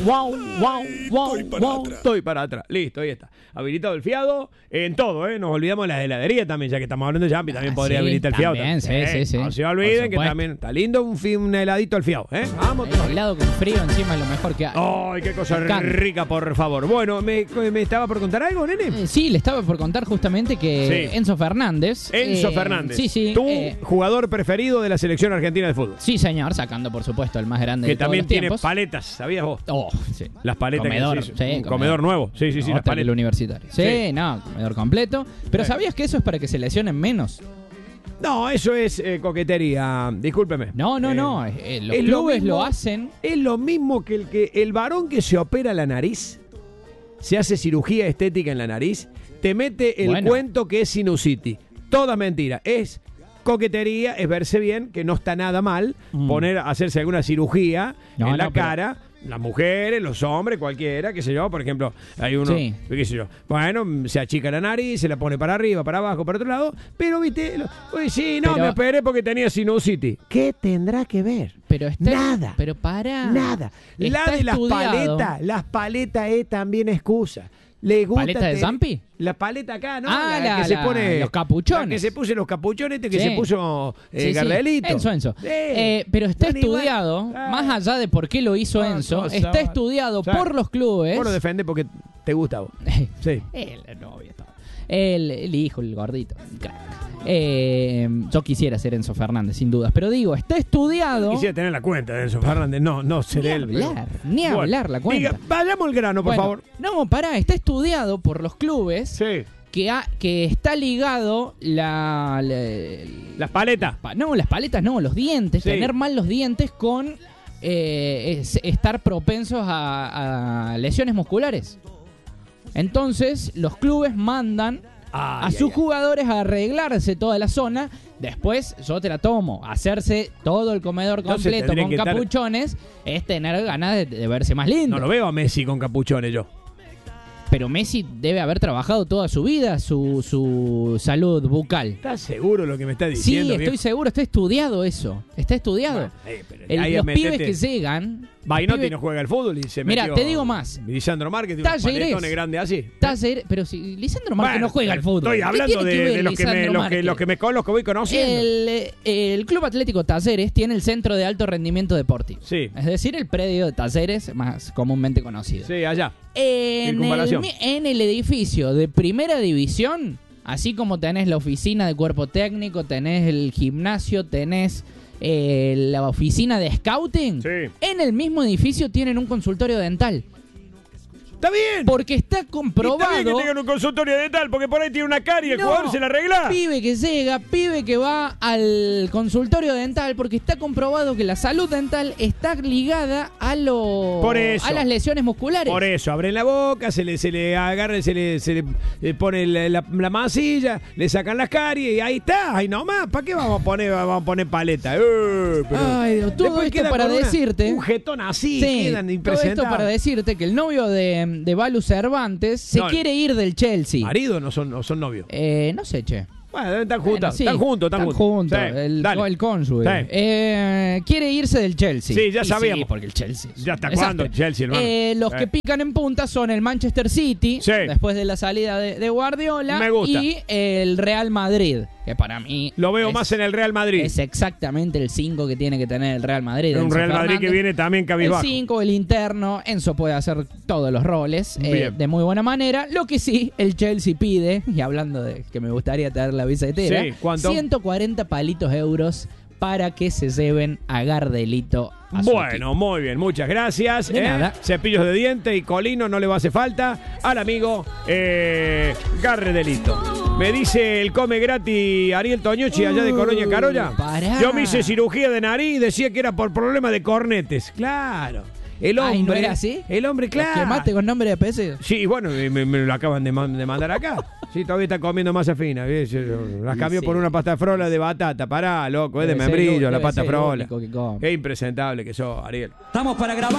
Estoy para atrás. Listo, ahí está. Habilitado el fiado en todo, ¿eh? Nos olvidamos de la heladería también, ya que estamos hablando de Jumpy, también podría habilitar el fiado. También, sí. No se olviden que también está lindo un heladito al fiado, ¿eh? Vamos. El helado con frío encima es lo mejor que hay. ¡Ay, qué cosa rica, por favor! Bueno, ¿me estaba por contar algo, nene? Sí, le estaba por contar justamente que Enzo Fernández. Fernández. Sí. Tu jugador preferido de la selección argentina de fútbol. Sí, señor, sacando por supuesto el más grande de todos los tiempos. Que también tiene paletas, ¿sabías vos? Oh, sí. Las paletas. Comedor, comedor nuevo. Sí, las paletas. El universitario. Sí, no, comedor completo. Pero ¿sabías que eso es para que se lesionen menos? No, eso es coquetería. Discúlpeme. No. Los clubes lo hacen. Es lo mismo que el varón que se opera la nariz, se hace cirugía estética en la nariz, te mete el cuento que es sinusitis. Toda mentira. Es coquetería, es verse bien, que no está nada mal hacerse alguna cirugía en la cara. Las mujeres, los hombres, cualquiera, qué sé yo, por ejemplo, hay uno, qué sé yo, bueno, se achica la nariz, se la pone para arriba, para abajo, para otro lado, pero viste, me operé porque tenía sinusitis. ¿Qué tendrá que ver? Nada. Pero para. Nada. La de las paletas es también excusa. ¿Le gusta ¿Paleta de Zampi? La paleta acá, ¿no? La que se pone los capuchones. La que se puso los capuchones, que se puso Gardelito. Enzo. Pero está estudiado, más allá de por qué lo hizo Enzo, está estudiado por los clubes. Vos lo defendés porque te gusta a vos. Sí. El novio, todo. El hijo, el gordito, crack. Yo quisiera ser Enzo Fernández, sin dudas. Pero digo, está estudiado. Quisiera tener la cuenta de Enzo Fernández. No ser él. Ni hablar la cuenta. Diga, vayamos al grano, por favor. No, pará, está estudiado por los clubes. Que está ligado las paletas. Las paletas no, los dientes. Tener mal los dientes con estar propensos a lesiones musculares. Entonces, los clubes mandan a sus jugadores a arreglarse toda la zona. Después, yo te la tomo. Hacerse todo el comedor completo con capuchones es tener ganas de verse más lindo. No lo veo a Messi con capuchones yo. Pero Messi debe haber trabajado toda su vida su salud bucal. ¿Estás seguro de lo que me estás diciendo? Sí, estoy seguro. Está estudiado eso. Está estudiado. Los pibes que llegan... Bainotti no juega al fútbol y se metió... Mira, te digo más. Lisandro Márquez tiene unos paletones grandes así. Pero si Lisandro Márquez no juega al fútbol. Estoy hablando de los que voy conociendo. El Club Atlético Talleres tiene el Centro de Alto Rendimiento Deportivo. Sí. Es decir, el predio de Talleres más comúnmente conocido. Sí, allá. En el edificio de primera división, así como tenés la oficina de cuerpo técnico, tenés el gimnasio, tenés la oficina de scouting, en el mismo edificio tienen un consultorio dental. Está bien. Porque está comprobado. Está bien que tengan un consultorio dental, porque por ahí tiene una carie y el jugador se la arregla. Pibe que llega, pibe que va al consultorio dental, porque está comprobado que la salud dental está ligada a las lesiones musculares. Por eso, abren la boca, se le agarra, se le pone la masilla, le sacan las caries y ahí está, ahí nomás. ¿Para qué vamos a poner paleta? Ay, Dios, todo esto para decirte. Un jetón así, quedan impresionantes. Todo esto para decirte que el novio de Balu Cervantes se quiere ir del Chelsea. ¿Marido no son novios? No sé, che. Bueno, están juntos. Están juntos. Sí, el cónsul. Quiere irse del Chelsea. Sí, ya sabíamos. Sí, porque el Chelsea. Ya está jugando el Chelsea, hermano. Los que pican en punta son el Manchester City, después de la salida de Guardiola. Me gusta. Y el Real Madrid, que para mí... Lo veo más en el Real Madrid. Es exactamente el 5 que tiene que tener el Real Madrid. Un Real Madrid que viene también cabizbajo. El 5, el interno. Enzo puede hacer todos los roles de muy buena manera. Lo que sí, el Chelsea pide, y hablando de que me gustaría tener la billetera, ¿cuánto? 140 palitos euros para que se lleven a Gardelito. Bueno, muy bien, muchas gracias. De nada. Cepillos de diente y colino no le va a hacer falta al amigo Gardelito. Me dice el come gratis Ariel Toñucci allá de Colonia Carolla. Yo me hice cirugía de nariz y decía que era por problema de cornetes. Claro. El hombre, ¿no era así? El hombre, claro. ¿Quemaste con nombre de apellido? Sí, bueno, me lo acaban de mandar acá. Sí, todavía está comiendo masa fina. Las cambió por una pasta frola de batata. Pará, loco, es de membrillo la pasta frola. Qué impresentable que sos, Ariel. Estamos para grabar.